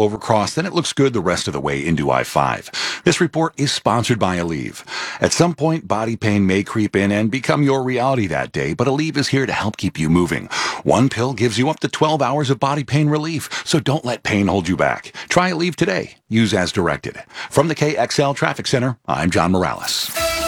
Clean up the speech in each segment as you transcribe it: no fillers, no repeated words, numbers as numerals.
overcross, then it looks good the rest of the way into I-5. This report is sponsored by Aleve. At some point, body pain may creep in and become your reality that day, but Aleve is here to help keep you moving. One pill gives you up to 12 hours of body pain relief, so don't let pain hold you back. Try Aleve today. Use as directed. From the KXL Traffic Center, I'm John Morales.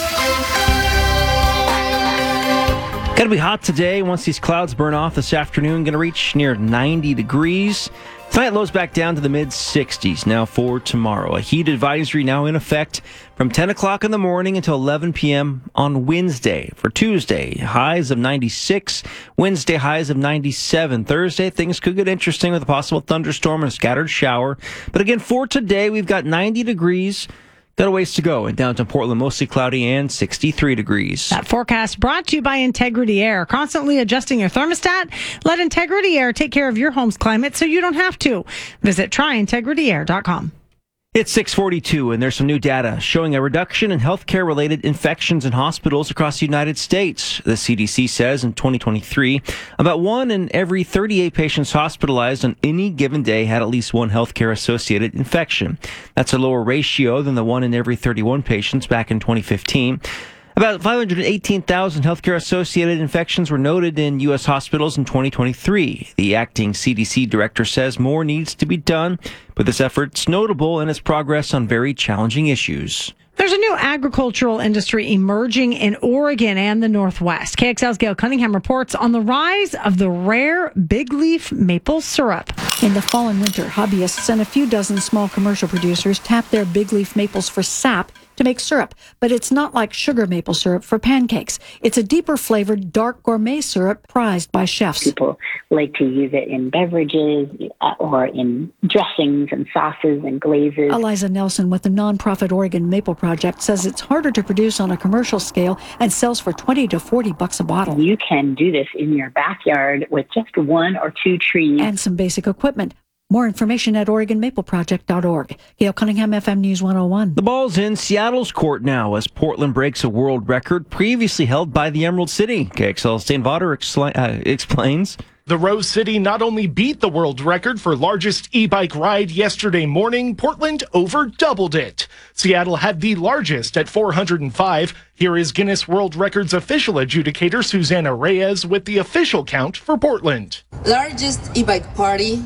Going to be hot today once these clouds burn off this afternoon. Going to reach near 90 degrees. Tonight lows back down to the mid-60s now for tomorrow. A heat advisory now in effect from 10 o'clock in the morning until 11 p.m. on Wednesday. For Tuesday, highs of 96. Wednesday, highs of 97. Thursday, things could get interesting with a possible thunderstorm and a scattered shower. But again, for today, we've got 90 degrees. Got a ways to go. In downtown Portland, mostly cloudy and 63 degrees. That forecast brought to you by Integrity Air. Constantly adjusting your thermostat? Let Integrity Air take care of your home's climate so you don't have to. Visit tryintegrityair.com. It's 6:42, and there's some new data showing a reduction in healthcare-related infections in hospitals across the United States. The CDC says in 2023, about 1 in every 38 patients hospitalized on any given day had at least one healthcare-associated infection. That's a lower ratio than the 1 in every 31 patients back in 2015. About 518,000 healthcare-associated infections were noted in U.S. hospitals in 2023. The acting CDC director says more needs to be done, but this effort's notable in its progress on very challenging issues. There's a new agricultural industry emerging in Oregon and the Northwest. KXL's Gail Cunningham reports on the rise of the rare big leaf maple syrup. In the fall and winter, hobbyists and a few dozen small commercial producers tap their big leaf maples for sap to make syrup, but it's not like sugar maple syrup for pancakes. It's a deeper flavored, dark gourmet syrup prized by chefs. People like to use it in beverages or in dressings and sauces and glazes. Eliza Nelson with the nonprofit Oregon Maple Project says it's harder to produce on a commercial scale and sells for $20 to $40 a bottle. You can do this in your backyard with just 1 or 2 trees. And some basic equipment. More information at OregonMapleProject.org. Gail Cunningham, FM News 101. The ball's in Seattle's court now as Portland breaks a world record previously held by the Emerald City. KXL's Dane Vaughter explains. The Rose City not only beat the world record for largest e-bike ride yesterday morning, Portland over doubled it. Seattle had the largest at 405. Here is Guinness World Records official adjudicator Susanna Reyes with the official count for Portland. Largest e-bike party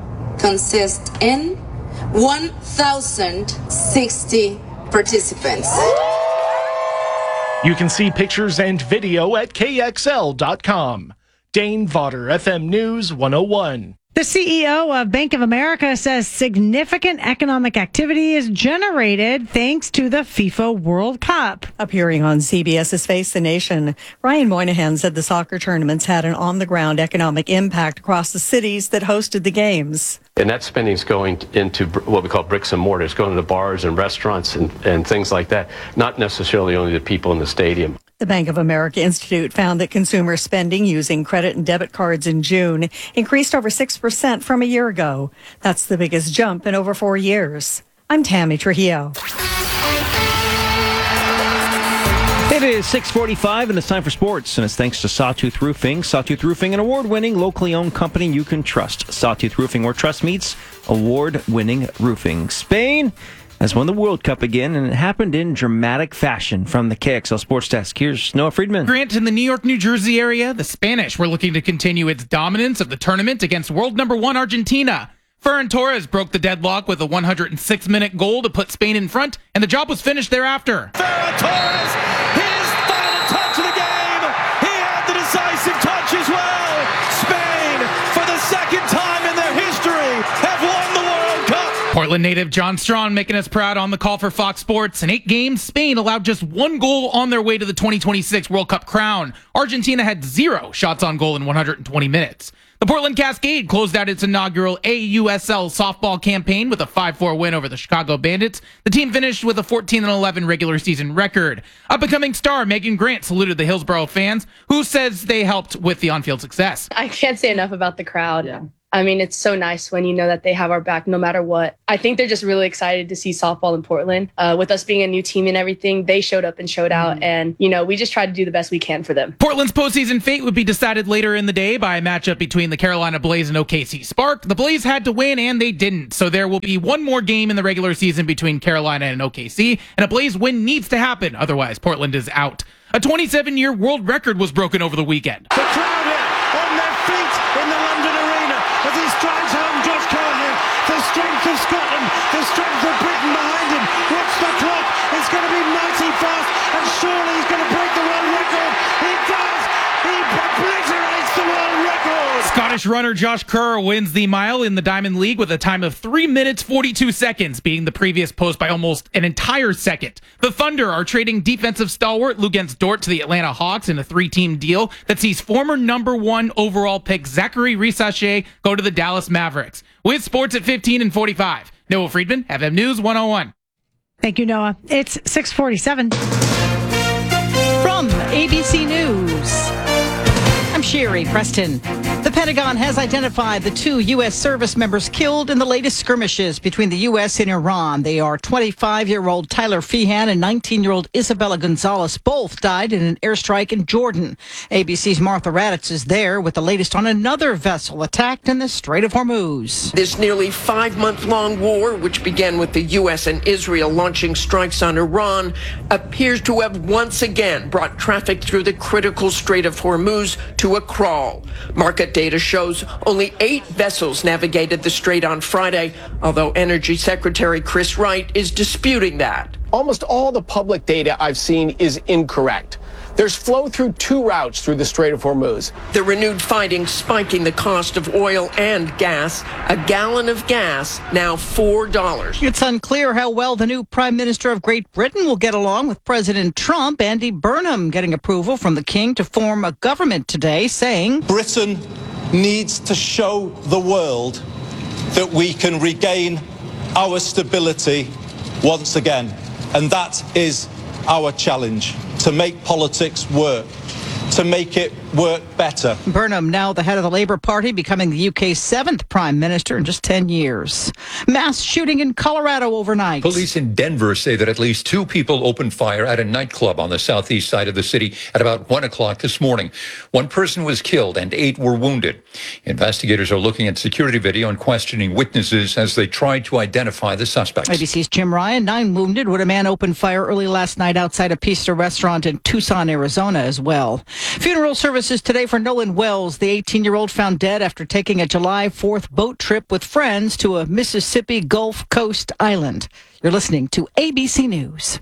consists in 1,060 participants. You can see pictures and video at KXL.com. Dane Vaughter, FM News 101. The CEO of Bank of America says significant economic activity is generated thanks to the FIFA World Cup. Appearing on CBS's Face the Nation, Ryan Moynihan said the soccer tournaments had an on-the-ground economic impact across the cities that hosted the games. And that spending is going into what we call bricks and mortar. It's going to bars and restaurants and things like that, not necessarily only the people in the stadium. The Bank of America Institute found that consumer spending using credit and debit cards in June increased over 6% from a year ago. That's the biggest jump in over 4 years. I'm Tammy Trujillo. It is 6:45 and it's time for sports, and it's thanks to Sawtooth Roofing. Sawtooth Roofing, an award-winning, locally owned company you can trust. Sawtooth Roofing, where trust meets award-winning roofing. Spain has won the World Cup again, and it happened in dramatic fashion. From the KXL Sports Desk, here's Noah Friedman. Grant, in the New York, New Jersey area, the Spanish were looking to continue its dominance of the tournament against world number 1 Argentina. Ferran Torres broke the deadlock with a 106-minute goal to put Spain in front, and the job was finished thereafter. Ferran Torres, his final touch of the game. He had the decisive touch as well. Spain, for the second time in their history, have won the World Cup. Portland native John Strawn making us proud on the call for Fox Sports. In 8 games, Spain allowed just 1 goal on their way to the 2026 World Cup crown. Argentina had 0 shots on goal in 120 minutes. The Portland Cascade closed out its inaugural AUSL softball campaign with a 5-4 win over the Chicago Bandits. The team finished with a 14-11 regular season record. Up-and-coming star Megan Grant saluted the Hillsborough fans, who says they helped with the on-field success. I can't say enough about the crowd. I mean, it's so nice when you know that they have our back no matter what. I think they're just really excited to see softball in Portland. With us being a new team and everything, they showed up and showed out. And, we just tried to do the best we can for them. Portland's postseason fate would be decided later in the day by a matchup between the Carolina Blaze and OKC Spark. The Blaze had to win, and they didn't. So there will be one more game in the regular season between Carolina and OKC, and a Blaze win needs to happen. Otherwise, Portland is out. A 27-year world record was broken over the weekend. The crowd here on their feet in the London Arena as he strides home Josh Cohen. The strength of Scotland, the strength of Britain behind him. Watch the clock. It's going to be mighty fast, and surely he's going to break the world record. He does. He obliterates the world record. Scottish runner Josh Kerr wins the mile in the Diamond League with a time of 3 minutes 42 seconds, being the previous post by almost an entire second. The Thunder are trading defensive stalwart Luguentz Dort to the Atlanta Hawks in a 3-team deal that sees former number 1 overall pick Zachary Risacher go to the Dallas Mavericks. With sports at 15 and 45. Noah Friedman, FM News 101. Thank you, Noah. It's 6:47. From ABC News, I'm Sherry Preston. The Pentagon has identified the 2 U.S. service members killed in the latest skirmishes between the U.S. and Iran. They are 25-year-old Tyler Feehan and 19-year-old Isabella Gonzalez. Both died in an airstrike in Jordan. ABC's Martha Raddatz is there with the latest on another vessel attacked in the Strait of Hormuz. This nearly 5-month-long war, which began with the U.S. and Israel launching strikes on Iran, appears to have once again brought traffic through the critical Strait of Hormuz to a crawl. Market data shows only 8 vessels navigated the strait on Friday, although Energy Secretary Chris Wright is disputing that. Almost all the public data I've seen is incorrect. There's flow through 2 routes through the Strait of Hormuz. The renewed fighting spiking the cost of oil and gas. A gallon of gas now $4. It's unclear how well the new Prime Minister of Great Britain will get along with President Trump. Andy Burnham getting approval from the King to form a government today, saying Britain needs to show the world that we can regain our stability once again. And that is our challenge, to make politics work, to make it work better. Burnham, now the head of the Labour Party, becoming the UK's 7th Prime Minister in just 10 years. Mass shooting in Colorado overnight. Police in Denver say that at least 2 people opened fire at a nightclub on the southeast side of the city at about 1 o'clock this morning. 1 person was killed and 8 were wounded. Investigators are looking at security video and questioning witnesses as they try to identify the suspects. ABC's Jim Ryan. 9 wounded when a man opened fire early last night outside a pizza restaurant in Tucson, Arizona as well. Funeral services today for Nolan Wells, the 18-year-old found dead after taking a July 4th boat trip with friends to a Mississippi Gulf Coast island. You're listening to ABC News.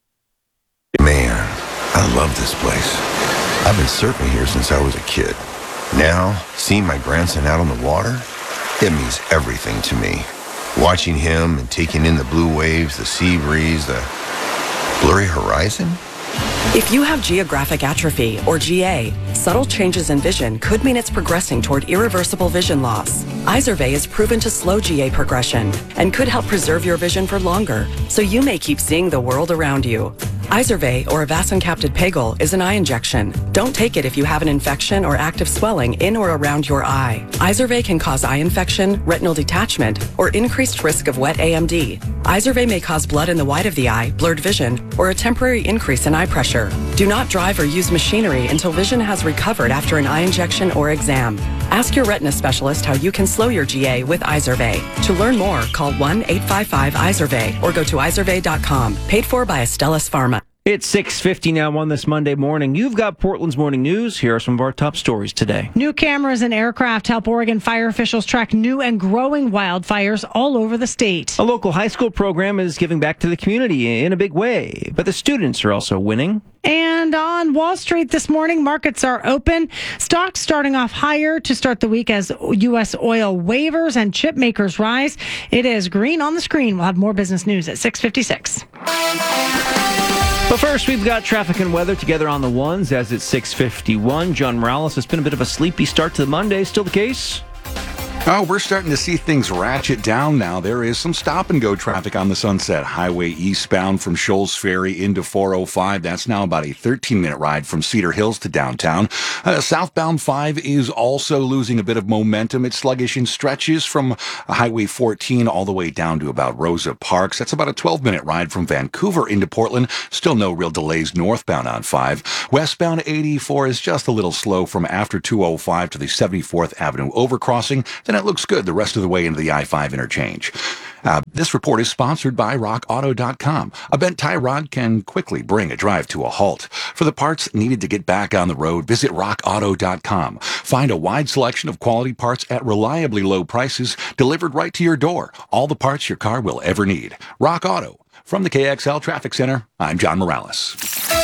Man, I love this place. I've been surfing here since I was a kid. Now, seeing my grandson out on the water, it means everything to me. Watching him and taking in the blue waves, the sea breeze, the blurry horizon. If you have geographic atrophy, or GA, subtle changes in vision could mean it's progressing toward irreversible vision loss. Izervay is proven to slow GA progression and could help preserve your vision for longer, so you may keep seeing the world around you. Izervay, or avacincaptad pegol, is an eye injection. Don't take it if you have an infection or active swelling in or around your eye. Izervay can cause eye infection, retinal detachment, or increased risk of wet AMD. Izervay may cause blood in the white of the eye, blurred vision, or a temporary increase in eye pressure. Do not drive or use machinery until vision has recovered after an eye injection or exam. Ask your retina specialist how you can slow your GA with Izervay. To learn more, call 1-855-IZERVAY or go to izervay.com. Paid for by Astellas Pharma. It's 6:50 now on this Monday morning. You've got Portland's morning news. Here are some of our top stories today. New cameras and aircraft help Oregon fire officials track new and growing wildfires all over the state. A local high school program is giving back to the community in a big way, but the students are also winning. And on Wall Street this morning, markets are open. Stocks starting off higher to start the week as U.S. oil waivers and chip makers rise. It is green on the screen. We'll have more business news at 6:56. But first, we've got traffic and weather together on the ones as it's 6:51. John Morales, it's been a bit of a sleepy start to the Monday. Still the case? Oh, we're starting to see things ratchet down now. There is some stop-and-go traffic on the Sunset Highway eastbound from Shoals Ferry into 405. That's now about a 13-minute ride from Cedar Hills to downtown. Southbound 5 is also losing a bit of momentum. It's sluggish in stretches from Highway 14 all the way down to about Rosa Parks. That's about a 12-minute ride from Vancouver into Portland. Still no real delays northbound on 5. Westbound 84 is just a little slow from after 205 to the 74th Avenue overcrossing. Then it looks good the rest of the way into the I-5 interchange. This report is sponsored by RockAuto.com. A bent tie rod can quickly bring a drive to a halt. For the parts needed to get back on the road, visit RockAuto.com. Find a wide selection of quality parts at reliably low prices delivered right to your door. All the parts your car will ever need. Rock Auto. From the KXL Traffic Center, I'm John Morales.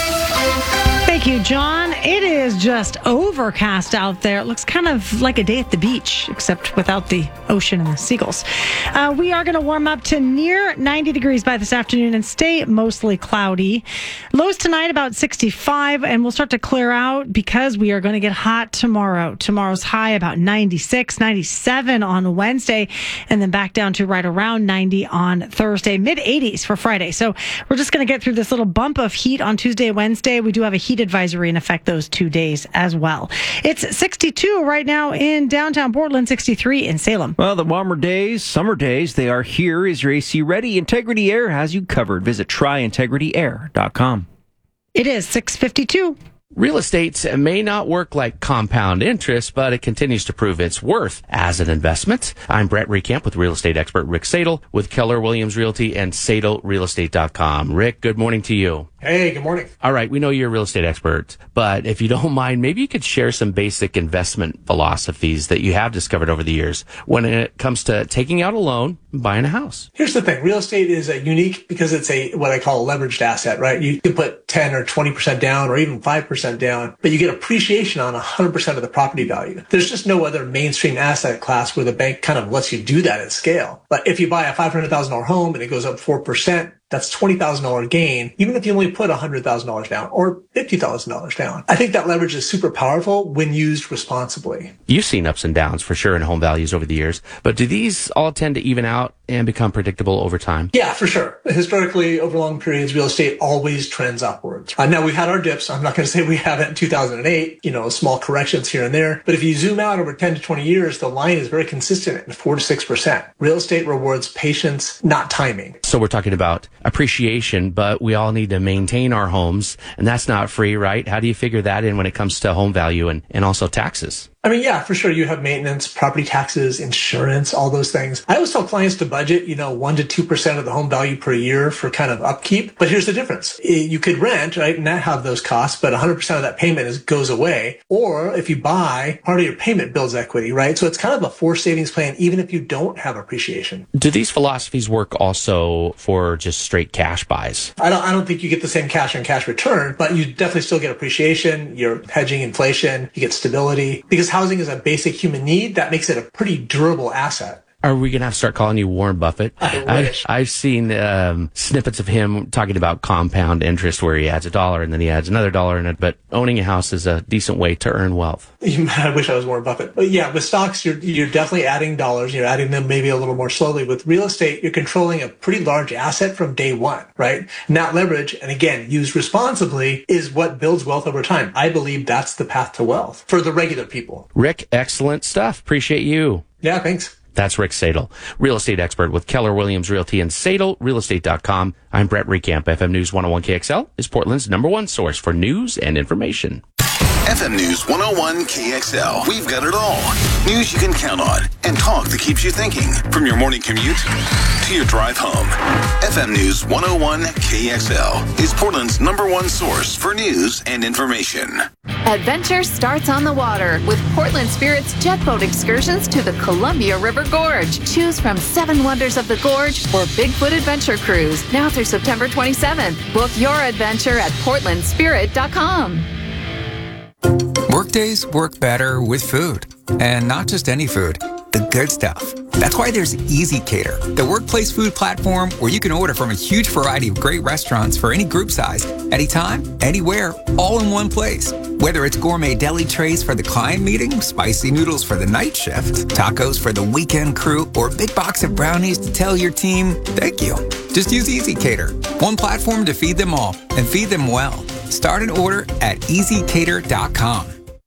Thank you, John. It is just overcast out there. It looks kind of like a day at the beach, except without the ocean and the seagulls. We are going to warm up to near 90 degrees by this afternoon and stay mostly cloudy. Lows tonight about 65, and we'll start to clear out because we are going to get hot tomorrow. Tomorrow's high about 96, 97 on Wednesday, and then back down to right around 90 on Thursday, mid-80s for Friday. So we're just going to get through this little bump of heat on Tuesday and Wednesday. We do have a heat advisory in effect those 2 days as well. It's 62 right now in downtown Portland, 63 in Salem. Well, the warmer days, summer days, they are here. Is your AC ready? Integrity Air has you covered. Visit tryintegrityair.com. It is 6:52. Real estate may not work like compound interest, but it continues to prove its worth as an investment. I'm Brett Recamp with real estate expert Rick Sadel with Keller Williams Realty and SadelRealestate.com. Rick, good morning to you. Hey, good morning. All right, we know you're a real estate expert, but if you don't mind, maybe you could share some basic investment philosophies that you have discovered over the years when it comes to taking out a loan and buying a house. Here's the thing. Real estate is unique because it's what I call a leveraged asset, right? You can put 10 or 20% down or even 5% down, but you get appreciation on 100% of the property value. There's just no other mainstream asset class where the bank kind of lets you do that at scale. But if you buy a $500,000 home and it goes up 4%, that's $20,000 gain, even if you only put $100,000 down or $50,000 down. I think that leverage is super powerful when used responsibly. You've seen ups and downs for sure in home values over the years, but do these all tend to even out and become predictable over time? Yeah, for sure. Historically, over long periods, real estate always trends upwards. Now, we've had our dips. I'm not going to say we haven't in 2008, small corrections here and there. But if you zoom out over 10 to 20 years, the line is very consistent at 4 to 6%. Real estate rewards patience, not timing. So we're talking about appreciation, but we all need to maintain our homes, and that's not free, right? How do you figure that in when it comes to home value and also taxes? I mean, yeah, for sure. You have maintenance, property taxes, insurance, all those things. I always tell clients to budget, 1 to 2% of the home value per year for kind of upkeep. But here's the difference. You could rent, right, and not have those costs, but 100% of that payment goes away. Or if you buy, part of your payment builds equity, right? So it's kind of a forced savings plan, even if you don't have appreciation. Do these philosophies work also for just straight cash buys? I don't think you get the same cash on cash return, but you definitely still get appreciation. You're hedging inflation. You get stability. Because housing is a basic human need, that makes it a pretty durable asset. Are we going to have to start calling you Warren Buffett? I wish. I've seen snippets of him talking about compound interest where he adds $1 and then he adds another $1 in it. But owning a house is a decent way to earn wealth. I wish I was Warren Buffett. But yeah, with stocks, you're definitely adding dollars. You're adding them maybe a little more slowly. With real estate, you're controlling a pretty large asset from day one, right? And that leverage, and again, used responsibly, is what builds wealth over time. I believe that's the path to wealth for the regular people. Rick, excellent stuff. Appreciate you. Yeah, thanks. That's Rick Sadel, real estate expert with Keller Williams Realty and SadelRealestate.com. I'm Brett Recamp. FM News 101 KXL is Portland's #1 source for news and information. FM News 101 KXL. We've got it all. News you can count on and talk that keeps you thinking. From your morning commute to your drive home. FM News 101 KXL is Portland's #1 source for news and information. Adventure starts on the water with Portland Spirit's jet boat excursions to the Columbia River Gorge. Choose from 7 Wonders of the Gorge or Bigfoot Adventure Cruise now through September 27th. Book your adventure at portlandspirit.com. Workdays work better with food. And not just any food, the good stuff. That's why there's Easy Cater, the workplace food platform where you can order from a huge variety of great restaurants for any group size, anytime, anywhere, all in one place. Whether it's gourmet deli trays for the client meeting, spicy noodles for the night shift, tacos for the weekend crew, or a big box of brownies to tell your team, thank you. Just use EasyCater. One platform to feed them all and feed them well. Start an order at easycater.com.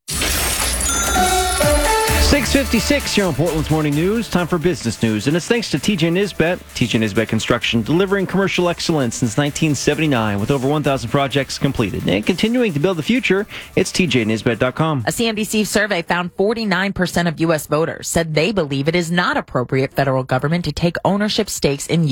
6:56 here on Portland's Morning News. Time for business news, and it's thanks to TJ Nisbet. TJ Nisbet Construction, delivering commercial excellence since 1979 with over 1,000 projects completed and continuing to build the future. It's tjnisbet.com. A CNBC survey found 49% of U.S. voters said they believe it is not appropriate federal government to take ownership stakes in